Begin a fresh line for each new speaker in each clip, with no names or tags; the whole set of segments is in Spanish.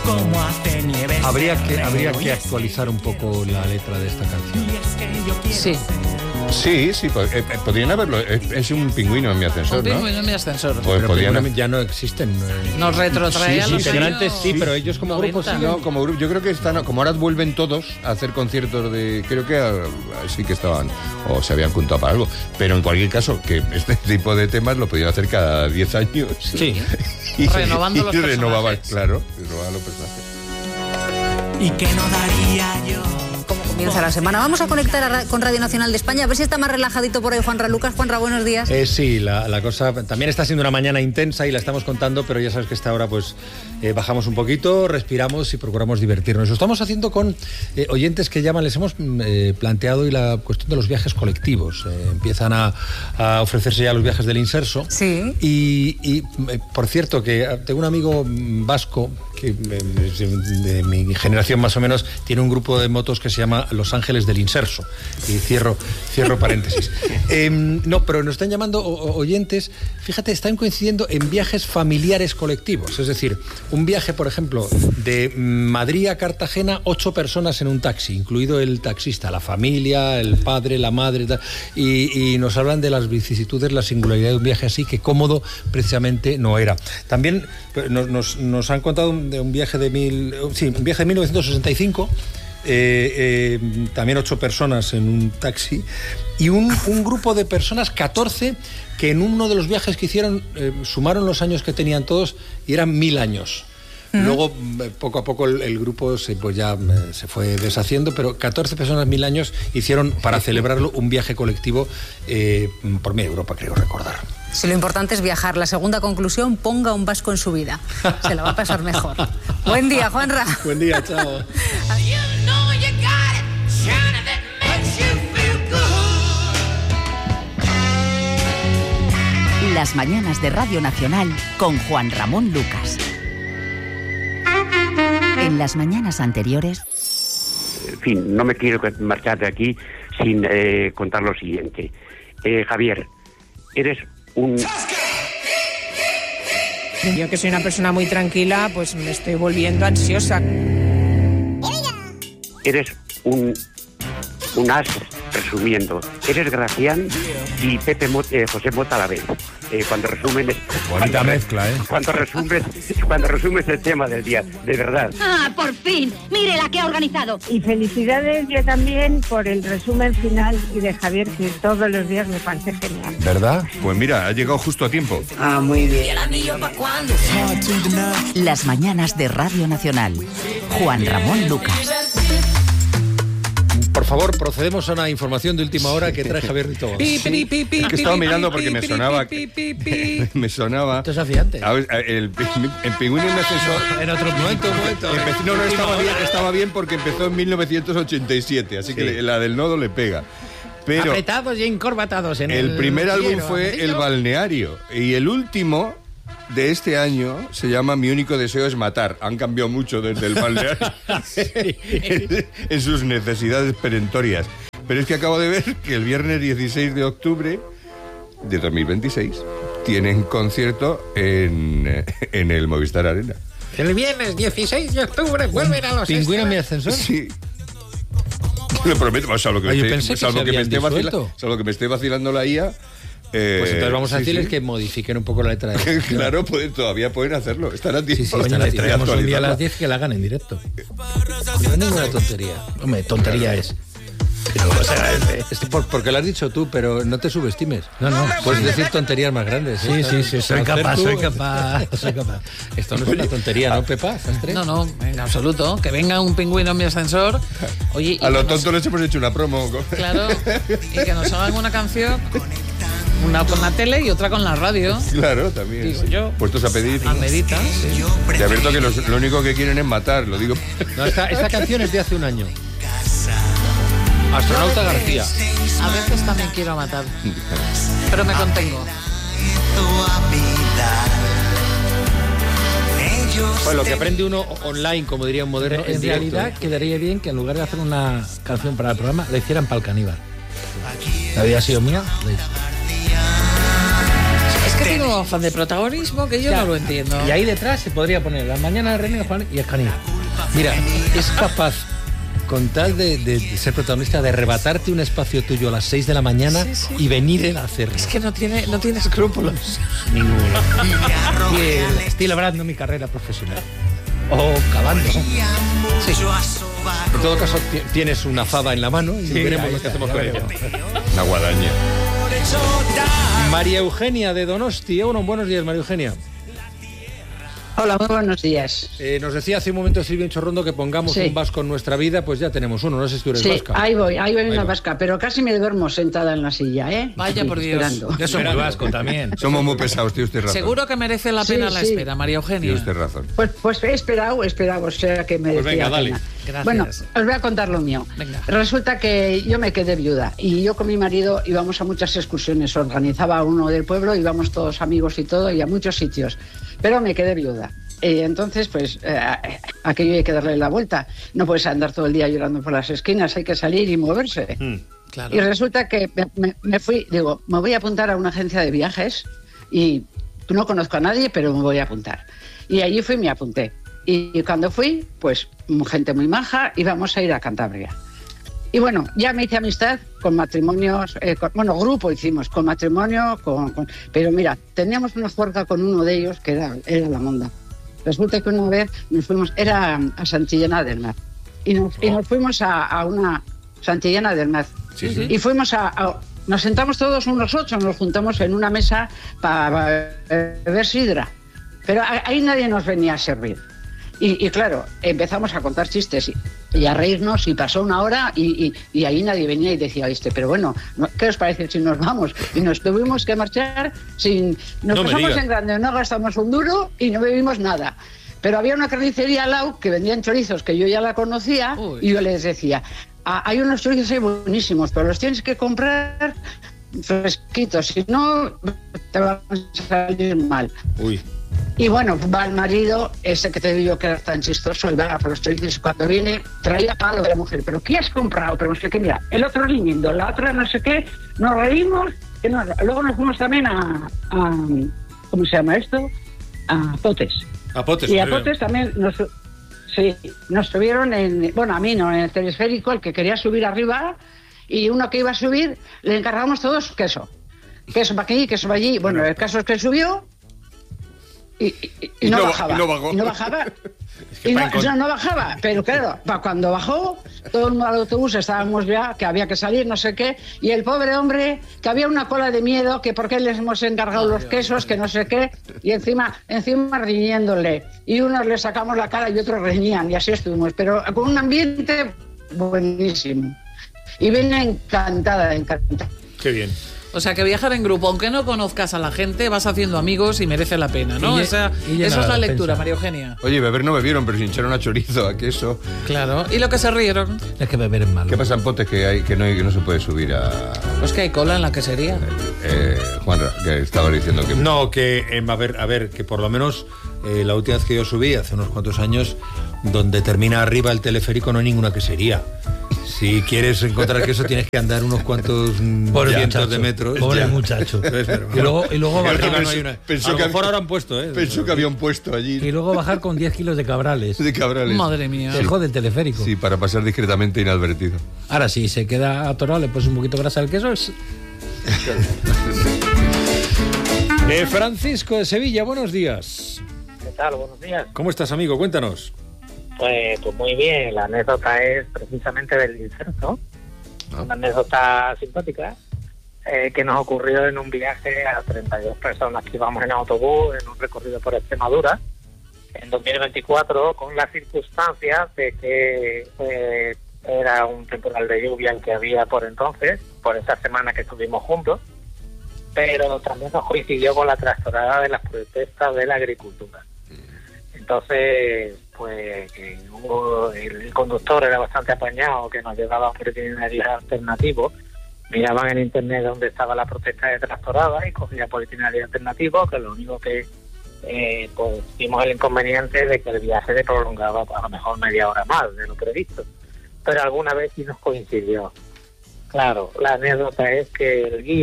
como hace nieve.
Habría que actualizar un poco la letra de esta canción.
Sí.
Sí, podrían haberlo. Es un pingüino en mi ascensor,
Un pingüino en mi ascensor.
Pues
pero
podrían...
ya no existen.
Nos retrotrae a los
integrantes,
años
sí, pero ellos como
90.
grupo sí.
No, como grupo, yo creo que están, como ahora vuelven todos a hacer conciertos de, creo que sí que estaban o se habían juntado para algo, pero en cualquier caso que este tipo de temas lo podían hacer cada 10 años.
Sí.
Renovando los
renovaban,
personajes.
claro, renovaban los personajes.
¿Y qué no daría yo?
Como comienza la semana. Vamos a conectar con Radio Nacional de España, a ver si está más relajadito por ahí Juanra Lucas. Juanra, buenos días.
Sí, la cosa también está siendo una mañana intensa y la estamos contando, pero ya sabes que a esta hora pues bajamos un poquito, respiramos y procuramos divertirnos. Lo estamos haciendo con oyentes que llaman, les hemos planteado y la cuestión de los viajes colectivos. Empiezan a ofrecerse ya los viajes del Inserso.
Sí.
Y por cierto, que tengo un amigo vasco que de mi generación más o menos tiene un grupo de motos que se llama Los Ángeles del Inserso, y cierro paréntesis. No, pero nos están llamando oyentes, fíjate, están coincidiendo en viajes familiares colectivos, es decir, un viaje, por ejemplo, de Madrid a Cartagena, 8 personas en un taxi, incluido el taxista, la familia, el padre, la madre, y nos hablan de las vicisitudes, la singularidad de un viaje así, que cómodo precisamente no era. También nos han contado de un viaje de 1965, también 8 personas en un taxi y un grupo de personas, 14, que en uno de los viajes que hicieron sumaron los años que tenían todos y eran 1000 años. Luego, poco a poco, el grupo se fue deshaciendo, pero 14 personas, 1000 años, hicieron para celebrarlo un viaje colectivo por media Europa, creo recordar.
Si lo importante es viajar. La segunda conclusión, ponga un vasco en su vida. Se lo va a pasar mejor. Buen día, Juanra.
Buen día, chao.
Las mañanas de Radio Nacional con Juan Ramón Lucas. En las mañanas anteriores...
En fin, no me quiero marchar de aquí sin contar lo siguiente. Javier, eres un...
Yo que soy una persona muy tranquila, pues me estoy volviendo ansiosa.
Eres un as, resumiendo. Eres Gracián y José Mota a la vez. Cuando resumen...
Bonita mezcla, ¿eh?
Cuando resumes el tema del día, de verdad.
¡Ah, por fin! ¡Mire la que ha organizado!
Y felicidades yo también por el resumen final y de Javier, que todos los días me parece genial.
¿Verdad? Pues mira, ha llegado justo a tiempo.
Ah, muy bien.
Las mañanas de Radio Nacional. Juan Ramón Lucas.
Por favor, procedemos a una información de última hora que trae Javier Rito.
Que estaba mirando porque me sonaba. Me sonaba.
Esto es afiante.
El pingüino en mi ascensor.
En otro momento.
No, estaba bien porque empezó en 1987, así que la del nodo le pega. Pero
apretados y encorbatados en
el primer álbum fue El Balneario y el último de este año se llama Mi único deseo es matar. Han cambiado mucho desde El Balneario en sus necesidades perentorias. Pero es que acabo de ver que el viernes 16 de octubre de 2026 tienen concierto en el Movistar Arena.
El viernes 16 de octubre vuelven a los ¿Pingüino en mi ascensor?
Sí. Lo prometo, salvo que me esté vacilando la IA.
Pues entonces vamos a decirles que modifiquen un poco la letra de
Claro, todavía pueden hacerlo. Están a tiempo.
Sí, les traemos un día a las 10 que la hagan en directo. No es ninguna tontería. Hombre, tontería es. Pero, o sea, porque lo has dicho tú, pero no te subestimes. No. Puedes decir tonterías más grandes. Sí, soy capaz. Esto no es una tontería, ¿no, Pepa?
No, en absoluto. Que venga un pingüino en mi ascensor. Oye,
a los tontos les hemos hecho una promo.
Claro, y que nos hagan una canción. Una con la tele y otra con la radio.
Claro, también.
Digo yo.
Puestos a pedir.
A meditas. Sí.
Te advierto que lo único que quieren es matar, lo digo.
No, esta canción es de hace un año. Astronauta García.
A veces también quiero matar, pero me contengo.
Pues lo que aprende uno online, como diría un moderno,
en realidad quedaría bien que en lugar de hacer una canción para el programa, la hicieran para el caníbal. ¿Había sido mía?
que tiene un afán de protagonismo que yo no lo entiendo.
Y ahí detrás se podría poner las mañanas de René Juan y Escanilla.
Mira, es capaz, con tal de ser protagonista, de arrebatarte un espacio tuyo a las 6 de la mañana y venir él a hacerlo.
Es que no tiene escrúpulos.
Ninguno.
Y estoy labrando mi carrera profesional. O cavando. Sí.
En todo caso, tienes una fava en la mano y veremos lo que hacemos con ella.
Una guadaña.
María Eugenia de Donosti. Buenos días, María Eugenia.
Hola, muy buenos días.
Nos decía hace un momento Silvia Chorrondo que pongamos un vasco en nuestra vida, pues ya tenemos uno, no sé si tú eres vasca.
Ahí voy una vasca, pero casi me duermo sentada en la silla, ¿eh?
Vaya por Dios.
Esperando.
Yo soy muy vasco también.
Somos muy pesados, tío, usted razón.
Seguro que merece la pena la espera, María Eugenia.
Tiene usted razón.
Pues he esperado, o sea que me
pues venga, dale.
Gracias.
Bueno, os voy a contar lo mío.
Venga.
Resulta que yo me quedé viuda y yo con mi marido íbamos a muchas excursiones, organizaba uno del pueblo, íbamos todos amigos y todo, y a muchos sitios, pero me quedé viuda. Entonces, pues, aquello hay que darle la vuelta. No puedes andar todo el día llorando por las esquinas, hay que salir y moverse.
Claro.
Y resulta que me fui, digo, me voy a apuntar a una agencia de viajes y no conozco a nadie, pero me voy a apuntar. Y allí fui y me apunté. Y cuando fui, pues, gente muy maja, íbamos a ir a Cantabria. Y bueno, ya me hice amistad con matrimonios, grupo hicimos, con matrimonio, pero mira, teníamos una juerga con uno de ellos que era la monda. Resulta que una vez nos fuimos, era a Santillana del Mar, y nos fuimos a una Santillana del Mar.
Sí.
Y fuimos nos sentamos todos unos 8, nos juntamos en una mesa para beber sidra, pero ahí nadie nos venía a servir. Y claro, empezamos a contar chistes y a reírnos, y pasó una hora y ahí nadie venía y decía, pero bueno, ¿qué os parece si nos vamos? Y nos tuvimos que marchar nos pasamos en grande, no gastamos un duro y no bebimos nada. Pero había una carnicería al lado que vendían chorizos que yo ya la conocía. Uy. Y yo les decía, hay unos chorizos ahí buenísimos, pero los tienes que comprar fresquitos, si no te van a salir mal.
Uy.
Y bueno, va el marido, ese que te digo que era tan chistoso, y va por los chorizos, y cuando viene traía palo de la mujer. ¿Pero qué has comprado? Pero no sé qué, mira, el otro riñendo, la otra no sé qué, nos reímos, luego nos fuimos también a ¿cómo se llama esto? A Potes.
A Potes.
Y a Potes también nos subieron a mí no, en el telesférico, el que quería subir arriba, y uno que iba a subir, le encargamos todos queso. Queso para aquí, queso para allí. Bueno, el caso es que subió y no bajaba. Y no bajaba. No bajaba, pero claro, cuando bajó, todo el mundo al autobús estábamos ya, que había que salir, no sé qué, y el pobre hombre, que había una cola de miedo, que por qué les hemos encargado los quesos, que no sé qué, y encima riñéndole, y unos le sacamos la cara y otros reñían, y así estuvimos, pero con un ambiente buenísimo. Y vine encantada.
Qué bien.
O sea, que viajar en grupo, aunque no conozcas a la gente, vas haciendo amigos y merece la pena, ¿no? Esa es la lectura, María Eugenia.
Oye, beber no bebieron, pero se hincharon a chorizo, a queso.
Claro, y lo que se rieron.
Es que beber es malo.
¿Qué pasa en Potes que no se puede subir a...?
Pues que hay cola en la quesería.
Juanra, que estaba diciendo que...
No, que a ver, que por lo menos la última vez que yo subí, hace unos cuantos años, donde termina arriba el teleférico no hay ninguna quesería. Si quieres encontrar queso tienes que andar unos cuantos cientos de metros.
Pobre muchacho. Y luego bajar,
no hay una. A lo mejor ahora han puesto,
Pensó que había un puesto allí.
Y luego bajar con 10 kilos de cabrales.
De cabrales.
Madre mía.
Se jode el teleférico.
Sí, para pasar discretamente inadvertido.
Ahora sí, se queda atorado, le pones un poquito de grasa al queso.
Francisco de Sevilla, buenos días.
¿Qué tal? Buenos días.
¿Cómo estás, amigo? Cuéntanos.
Pues muy bien, la anécdota es precisamente del inserto, una anécdota simpática que nos ocurrió en un viaje a 32 personas que íbamos en autobús en un recorrido por Extremadura en 2024, con las circunstancias de que era un temporal de lluvia el que había por entonces, por esa semana que estuvimos juntos, pero también nos coincidió con la trastornada de las protestas de la agricultura. Entonces, pues el conductor era bastante apañado, que nos llevaba por itinerarios alternativos. Miraban en internet dónde estaba la protesta de tractorada y cogía por itinerario alternativo, que lo único que pues vimos el inconveniente de que el viaje se prolongaba a lo mejor media hora más de lo previsto. Pero alguna vez sí nos coincidió. Claro, la anécdota es que el guía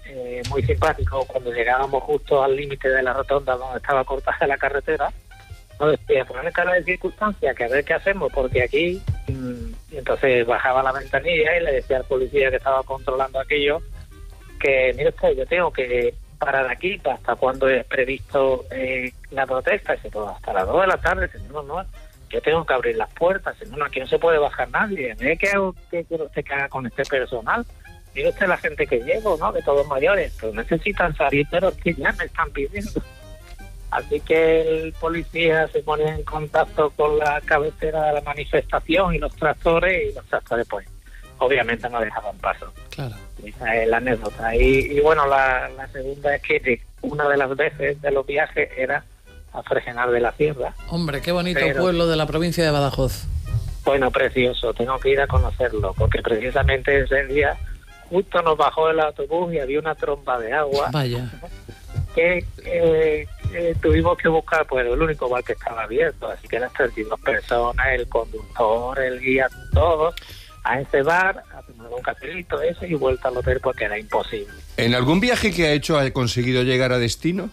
muy simpático. Cuando llegábamos justo al límite de la rotonda donde estaba cortada la carretera, nos decía, poned cara de circunstancia, que a ver qué hacemos, porque aquí... Y entonces bajaba la ventanilla y le decía al policía que estaba controlando aquello que, mire usted, yo tengo que parar aquí hasta cuando es previsto la protesta. Y dice, pues hasta las 2 de la tarde. Dice, no, yo tengo que abrir las puertas. Dice, no, aquí no se puede bajar nadie. ¿Qué quiere usted que haga con este personal? Mire usted la gente que llevo, ¿no? De todos mayores, pues necesitan salir, pero es que ya me están pidiendo. Así que el policía se pone en contacto con la cabecera de la manifestación y los tractores pues obviamente no dejaban paso.
Claro.
Esa es la anécdota. Y bueno, la segunda es que una de las veces de los viajes era a Fregenal de la Sierra.
Hombre, qué bonito pueblo de la provincia de Badajoz.
Bueno, precioso, tengo que ir a conocerlo, porque precisamente ese día justo nos bajó el autobús y había una tromba de agua.
Vaya.
Que tuvimos que buscar pues el único bar que estaba abierto, así que las 32 personas, el conductor, el guía, todos a ese bar a tomar un cafelito ese y vuelta al hotel porque era imposible.
¿En algún viaje que ha hecho ha conseguido llegar a destino?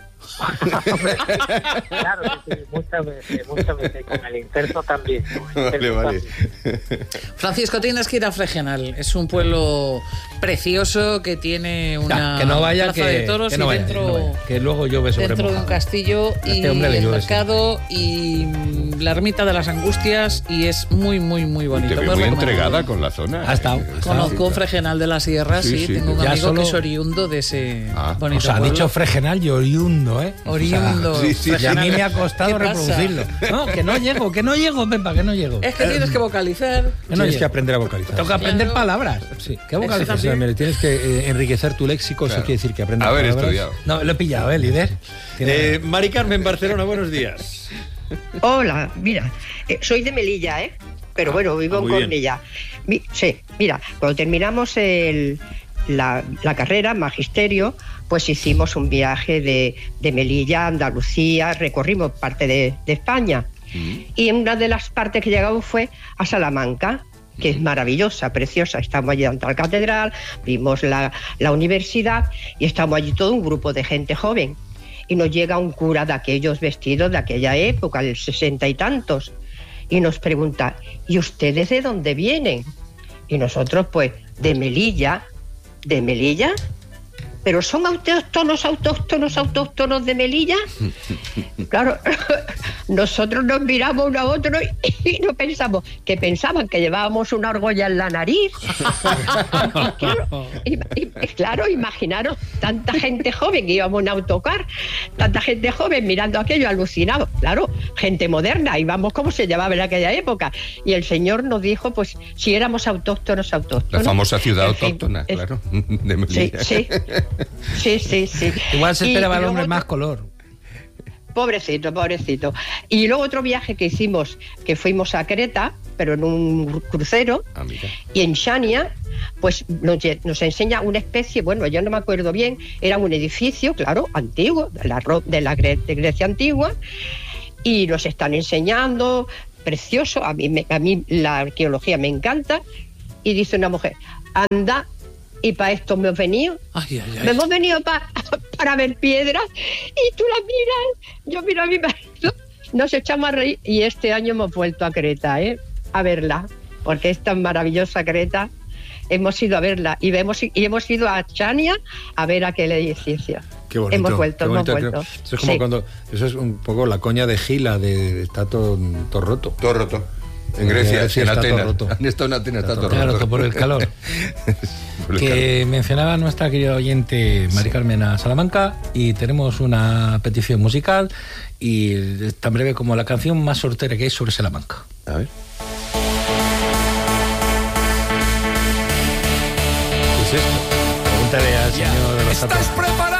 Claro que sí, muchas veces con el Interso también.
Vale.
Francisco, tienes que ir a Fregenal. Es un pueblo precioso que tiene una
que no vaya,
plaza de toros
que no
y
vaya,
dentro,
que luego llueve sobre
dentro de un castillo y el mercado y la ermita de las Angustias, y es muy bonito.
Te veo muy entregada con la zona.
Conozco Fregenal de la Sierra, sí, tengo un amigo que es oriundo de ese bonito
pueblo. Ha dicho Fregenal y oriundo, ¿eh?
Oriundo.
O sea, y a mí me ha costado reproducirlo. No, que no llego, Pepa, que no llego.
Es que tienes que vocalizar.
Tienes que aprender a vocalizar.
Tengo que aprender palabras.
Sí, ¿qué vocalizar? Tienes que enriquecer tu léxico, eso quiere decir que aprendas palabras.
Haber estudiado.
No, lo he pillado, líder.
Mari Carmen, Barcelona, buenos días.
Hola, mira, soy de Melilla, pero bueno, vivo en Cornellá. Sí, mira, cuando terminamos la carrera, magisterio, pues hicimos un viaje de Melilla a Andalucía, recorrimos parte de España. Y una de las partes que llegamos fue a Salamanca, que es maravillosa, preciosa. Estamos allí ante la catedral, vimos la universidad y estamos allí todo un grupo de gente joven. Y nos llega un cura de aquellos vestidos de aquella época, el 60 y tantos, y nos pregunta, ¿y ustedes de dónde vienen? Y nosotros, pues, de Melilla. ¿De Melilla? ¿Pero son autóctonos de Melilla? Claro, nosotros nos miramos uno a otro y no pensamos, que pensaban que llevábamos una argolla en la nariz. Claro, imaginaros tanta gente joven, que íbamos en autocar, tanta gente joven mirando aquello, alucinado. Claro, gente moderna, íbamos como se llevaba en aquella época. Y el señor nos dijo, pues, si éramos autóctonos.
La famosa ciudad autóctona, claro, de Melilla.
Sí.
Igual se esperaba el hombre más color.
Pobrecito. Y luego otro viaje que hicimos, que fuimos a Creta, pero en un crucero, y en Chania, pues nos enseña una especie, bueno, yo no me acuerdo bien, era un edificio, claro, antiguo, de Grecia antigua, y nos están enseñando, precioso, a mí la arqueología me encanta, y dice una mujer, anda, y para esto me hemos venido. Me hemos venido para ver piedras, y tú las miras, yo miro a mi marido, nos echamos a reír, y este año hemos vuelto a Creta, a verla, porque es tan maravillosa Creta. Hemos ido a verla y hemos ido a Chania a ver aquel edificio.
Qué bonito.
Hemos vuelto.
Eso es como cuando, eso es un poco la coña de Gila, está todo roto.
Todo roto. En Grecia, en Atenas. Han estado en Atenas, está todo roto.
Claro, por el calor. Que mencionaba nuestra querida oyente Mari Carmen a Salamanca, y tenemos una petición musical, y es tan breve como la canción más sortera que hay sobre Salamanca.
A ver.
¿Qué es esto? Pregúntale al señor de los zapatos.
¿Estás preparado?